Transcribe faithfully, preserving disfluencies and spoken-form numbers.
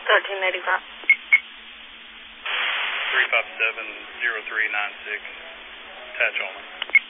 thirteen eighty-five. three five seven zero three nine six. Attach only.